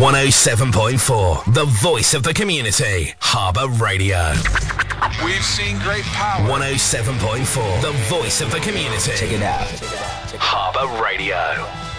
107.4, the voice of the community. Harbour Radio. We've seen great power. 107.4, the voice of the community. Check it out. Harbour Radio.